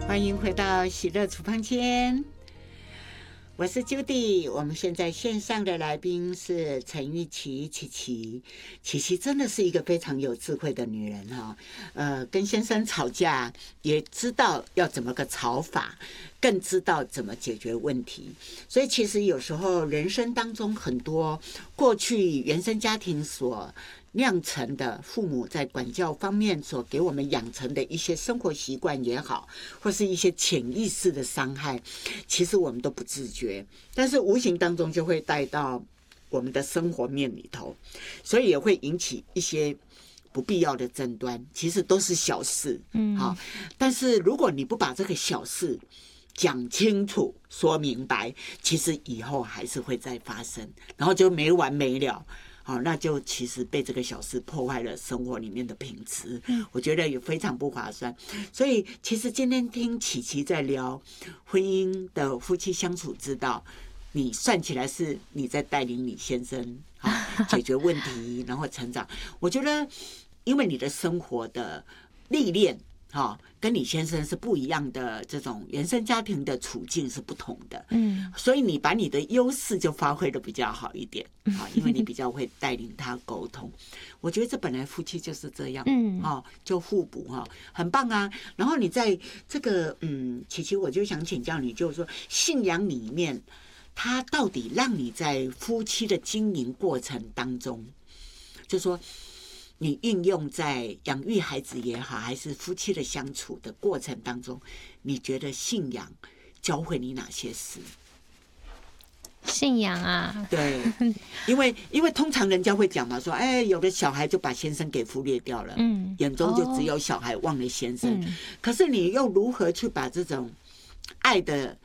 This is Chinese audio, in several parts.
欢迎回到喜乐厨房间，我是 Judy。我们现在线上的来宾是陈玉琪，琪琪真的是一个非常有智慧的女人哈。跟先生吵架也知道要怎么个吵法，更知道怎么解决问题。所以其实有时候人生当中很多过去原生家庭所酿成的父母在管教方面所给我们养成的一些生活习惯也好，或是一些潜意识的伤害，其实我们都不自觉，但是无形当中就会带到我们的生活面里头，所以也会引起一些不必要的争端，其实都是小事，好，但是如果你不把这个小事讲清楚、说明白，其实以后还是会再发生，然后就没完没了。好，那就其实被这个小事破坏了生活里面的品质，我觉得也非常不划算。所以其实今天听琪琪在聊婚姻的夫妻相处之道，你算起来是你在带领你先生解决问题，然后成长。我觉得因为你的生活的历练跟你先生是不一样的，这种原生家庭的处境是不同的，所以你把你的优势就发挥的比较好一点，因为你比较会带领他沟通。我觉得这本来夫妻就是这样，就互补很棒啊。然后你在这个琪琪，我就想请教你，就是说信仰里面，它到底让你在夫妻的经营过程当中，就说你运用在养育孩子也好，还是夫妻的相处的过程当中，你觉得信仰教会你哪些事？ 信仰啊， 对，因为通常人家会讲嘛，说有的小孩就把先生给忽略掉了，眼中就只有小孩，忘了先生。可是你又如何去把这种爱的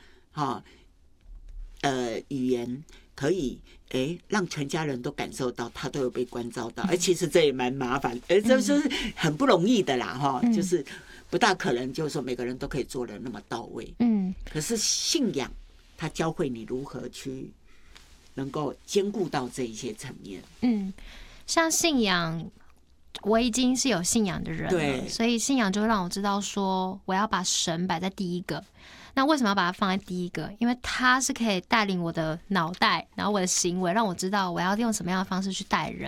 语言可以让全家人都感受到他都有被关照到，其实这也蛮麻烦，这就是很不容易的啦，就是不大可能就是说每个人都可以做得那么到位。可是信仰它教会你如何去能够兼顾到这一些层面。 像信仰，我已经是有信仰的人了，所以信仰就会让我知道说我要把神摆在第一个。那为什么要把它放在第一个？因为它是可以带领我的脑袋，然后我的行为，让我知道我要用什么样的方式去待人。